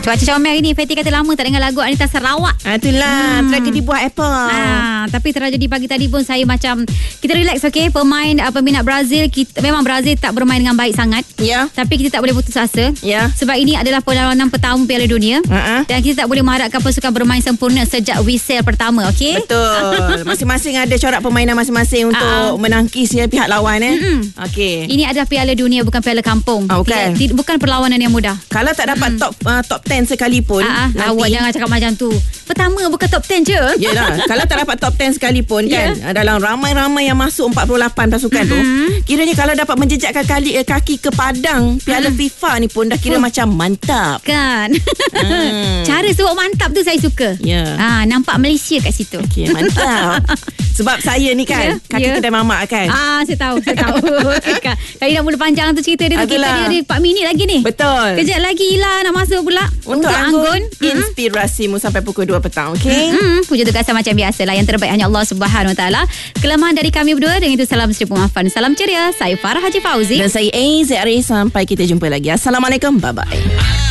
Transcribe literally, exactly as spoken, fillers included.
Cuaca comel hari ni. Fatty kata lama tak dengar lagu Anita Sarawak. Ah, itulah hmm. tragedi buah apple. Ah, tapi tragedi pagi tadi pun saya macam kita relax, okey. Pemain uh, peminat Brazil, kita, memang Brazil tak bermain dengan baik sangat. Ya. Tapi kita tak boleh putus asa. Ya. Sebab ini adalah perlawanan pertama Piala Dunia. Uh-huh. Dan kita tak boleh mengharapkan pasukan bermain sempurna sejak whistle pertama, okey? Betul. Masing-masing ada corak permainan masing-masing untuk uh-huh. menangkis ya, pihak lawan eh. Mm-hmm. Okey. Ini adalah Piala Dunia, bukan Piala Kampung. Oh, bukan. Tidak, bukan perlawanan yang mudah. Kalau tak dapat mm. top uh, top ten sekalipun, uh-huh. nanti... awak jangan cakap macam tu. Pertama bukan top ten je. Yalah, kalau tak dapat top ten sekalipun kan, yeah. dalam ramai-ramai yang masuk empat puluh lapan pasukan mm-hmm. tu, kiranya kalau dapat menjejakkan kali eh, kaki ke padang Piala mm. FIFA ni pun dah kira oh. macam mantap. Kan? Hmm. Cara sebut mantap tu saya suka. Ya. Yeah. Ha, nampak Malaysia kat situ. Okey, mantap. Sebab saya ni kan, yeah. kaki yeah. kedai mamak kan. Ah, saya tahu, saya tahu. Kali dah mula panjang tu cerita dia tu. Kita dia ada empat minit lagi ni. Betul. Kejap lagi Ila nak masuk pula. Untuk, Untuk Anggun, Anggun inspirasimu sampai pukul dua petang, okey? Mm-hmm. Puja tugasan macam biasalah. Yang terbaik hanya Allah Subhanahu Wa Taala. Kelemahan dari kami berdua. Dengan itu salam seribu maafan. Salam ceria. Saya Farah Haji Fauzi. Dan saya A Z R A. Sampai kita jumpa lagi. Assalamualaikum. Bye-bye.